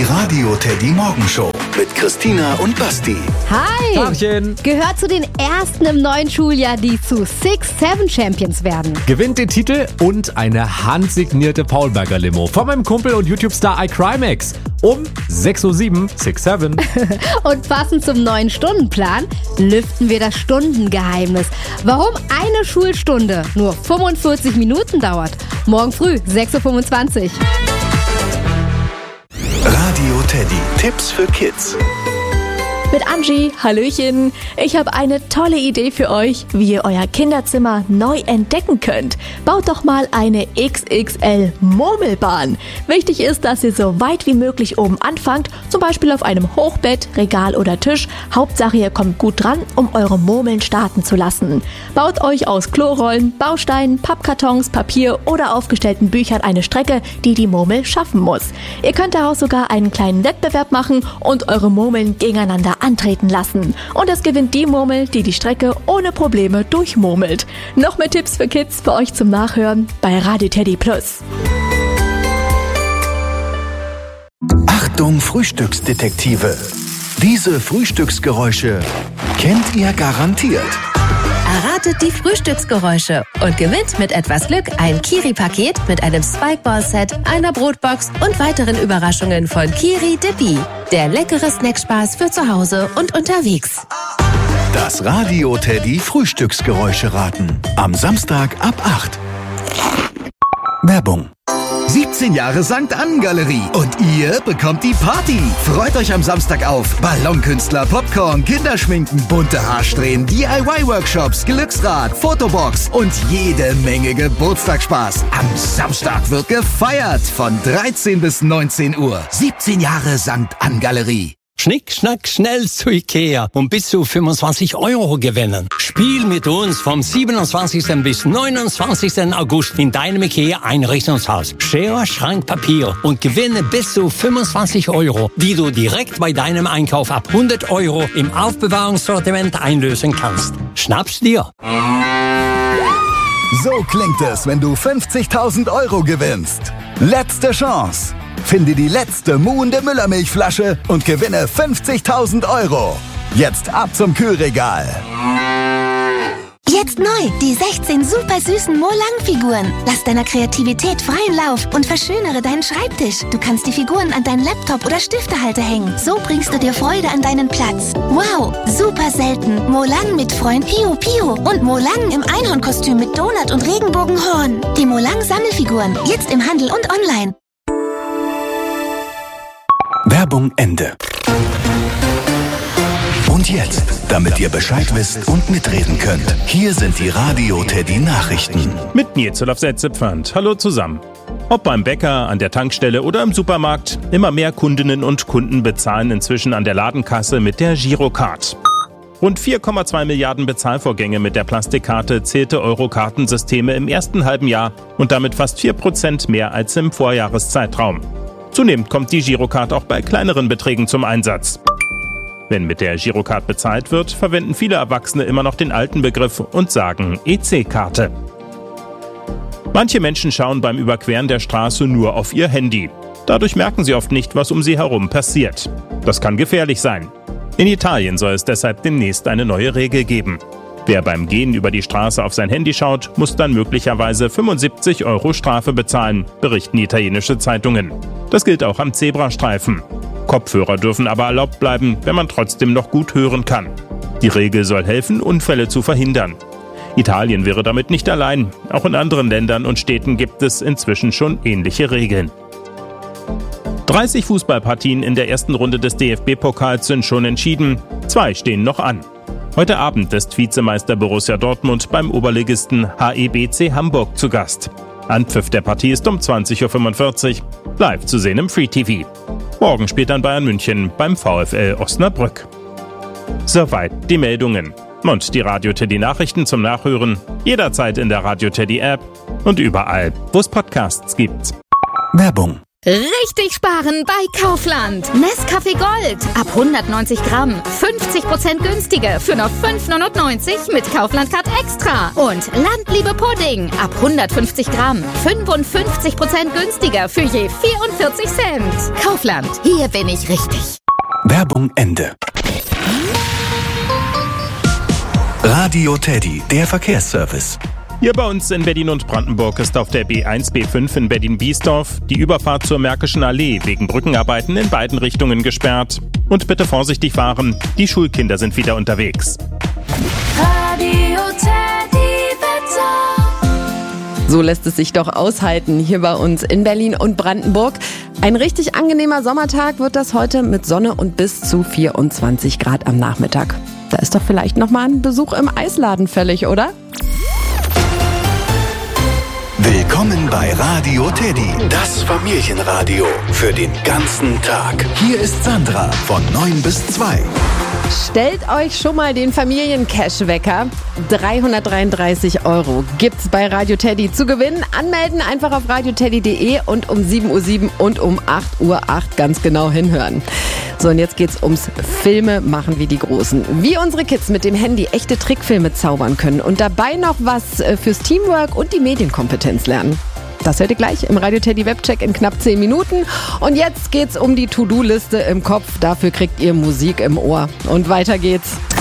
Radio Teddy Morgenshow mit Christina und Basti. Hi! Tagchen. Gehört zu den Ersten im neuen Schuljahr, die zu 6-7 Champions werden. Gewinnt den Titel und eine handsignierte Paulberger Limo von meinem Kumpel und YouTube-Star iCrimex. Um 6:07 Uhr, 6-7. Und passend zum neuen Stundenplan lüften wir das Stundengeheimnis. Warum eine Schulstunde nur 45 Minuten dauert. Morgen früh, 6:25 Uhr. Radio Teddy. Tipps für Kids. Mit Angie, Hallöchen. Ich habe eine tolle Idee für euch, wie ihr euer Kinderzimmer neu entdecken könnt. Baut doch mal eine XXL Murmelbahn. Wichtig ist, dass ihr so weit wie möglich oben anfangt, zum Beispiel auf einem Hochbett, Regal oder Tisch. Hauptsache, ihr kommt gut dran, um eure Murmeln starten zu lassen. Baut euch aus Klorollen, Bausteinen, Pappkartons, Papier oder aufgestellten Büchern eine Strecke, die die Murmel schaffen muss. Ihr könnt daraus sogar einen kleinen Wettbewerb machen und eure Murmeln gegeneinander antreten lassen. Und es gewinnt die Murmel, die die Strecke ohne Probleme durchmurmelt. Noch mehr Tipps für Kids für euch zum Nachhören bei Radio Teddy Plus. Achtung, Frühstücksdetektive. Diese Frühstücksgeräusche kennt ihr garantiert. Erratet die Frühstücksgeräusche und gewinnt mit etwas Glück ein Kiri-Paket mit einem Spikeball-Set, einer Brotbox und weiteren Überraschungen von Kiri Dippy. Der leckere Snackspaß für zu Hause und unterwegs. Das Radio Teddy Frühstücksgeräusche raten. Am Samstag ab 8. Werbung. 17 Jahre St. Ann Galerie. Und ihr bekommt die Party. Freut euch am Samstag auf Ballonkünstler, Popcorn, Kinderschminken, bunte Haarsträhnen, DIY-Workshops, Glücksrad, Fotobox und jede Menge Geburtstagsspaß. Am Samstag wird gefeiert von 13 bis 19 Uhr. 17 Jahre St. Ann Galerie. Schnick, schnack, schnell zu Ikea und bis zu 25 € gewinnen. Spiel mit uns vom 27. bis 29. August in deinem Ikea-Einrichtungshaus. Schere, Schrank, Papier und gewinne bis zu 25 €, die du direkt bei deinem Einkauf ab 100 € im Aufbewahrungssortiment einlösen kannst. Schnapp's dir! So klingt es, wenn du 50.000 € gewinnst. Letzte Chance. Finde die letzte muhende Müllermilchflasche und gewinne 50.000 €. Jetzt ab zum Kühlregal. Jetzt neu, die 16 super süßen Molang-Figuren. Lass deiner Kreativität freien Lauf und verschönere deinen Schreibtisch. Du kannst die Figuren an deinen Laptop oder Stiftehalter hängen. So bringst du dir Freude an deinen Platz. Wow, super selten. Molang mit Freund Pio Pio und Molang im Einhornkostüm mit Donut und Regenbogenhorn. Die Molang-Sammelfiguren, jetzt im Handel und online. Werbung Ende. Und jetzt, damit ihr Bescheid wisst und mitreden könnt, hier sind die Radio Teddy Nachrichten. Mit mir Olaf Setzepfand. Hallo zusammen. Ob beim Bäcker, an der Tankstelle oder im Supermarkt, immer mehr Kundinnen und Kunden bezahlen inzwischen an der Ladenkasse mit der Girocard. Rund 4,2 Milliarden Bezahlvorgänge mit der Plastikkarte zählte Euro-Kartensysteme im ersten halben Jahr und damit fast 4% mehr als im Vorjahreszeitraum. Zunehmend kommt die Girocard auch bei kleineren Beträgen zum Einsatz. Wenn mit der Girocard bezahlt wird, verwenden viele Erwachsene immer noch den alten Begriff und sagen EC-Karte. Manche Menschen schauen beim Überqueren der Straße nur auf ihr Handy. Dadurch merken sie oft nicht, was um sie herum passiert. Das kann gefährlich sein. In Italien soll es deshalb demnächst eine neue Regel geben. Wer beim Gehen über die Straße auf sein Handy schaut, muss dann möglicherweise 75 € Strafe bezahlen, berichten italienische Zeitungen. Das gilt auch am Zebrastreifen. Kopfhörer dürfen aber erlaubt bleiben, wenn man trotzdem noch gut hören kann. Die Regel soll helfen, Unfälle zu verhindern. Italien wäre damit nicht allein. Auch in anderen Ländern und Städten gibt es inzwischen schon ähnliche Regeln. 30 Fußballpartien in der ersten Runde des DFB-Pokals sind schon entschieden. 2 stehen noch an. Heute Abend ist Vizemeister Borussia Dortmund beim Oberligisten HEBC Hamburg zu Gast. Anpfiff der Partie ist um 20:45 Uhr, live zu sehen im Free TV. Morgen spielt dann Bayern München beim VfL Osnabrück. Soweit die Meldungen. Und die Radio Teddy Nachrichten zum Nachhören jederzeit in der Radio Teddy App und überall, wo es Podcasts gibt. Werbung. Richtig sparen bei Kaufland. Nescafé Gold ab 190 Gramm. 50% günstiger für nur 5,99 mit Kaufland Card Extra. Und Landliebe Pudding ab 150 Gramm. 55% günstiger für je 44 Cent. Kaufland, hier bin ich richtig. Werbung Ende. Radio Teddy, der Verkehrsservice. Hier bei uns in Berlin und Brandenburg ist auf der B1, B5 in Berlin-Biesdorf die Überfahrt zur Märkischen Allee wegen Brückenarbeiten in beiden Richtungen gesperrt. Und bitte vorsichtig fahren, die Schulkinder sind wieder unterwegs. Radio Teddy Wetter. So lässt es sich doch aushalten hier bei uns in Berlin und Brandenburg. Ein richtig angenehmer Sommertag wird das heute mit Sonne und bis zu 24 Grad am Nachmittag. Da ist doch vielleicht nochmal ein Besuch im Eisladen fällig, oder? Willkommen bei Radio Teddy, das Familienradio für den ganzen Tag. Hier ist Sandra von 9 bis 2. Stellt euch schon mal den Familien-Cash-Wecker. 333 € gibt's bei Radio Teddy zu gewinnen. Anmelden einfach auf radioteddy.de und um 7:07 Uhr und um 8:08 Uhr ganz genau hinhören. So, und jetzt geht's ums Filme machen wie die Großen. Wie unsere Kids mit dem Handy echte Trickfilme zaubern können und dabei noch was fürs Teamwork und die Medienkompetenz lernen. Das hört ihr gleich im Radio Teddy Webcheck in knapp 10 Minuten. Und jetzt geht's um die To-Do-Liste im Kopf. Dafür kriegt ihr Musik im Ohr. Und weiter geht's.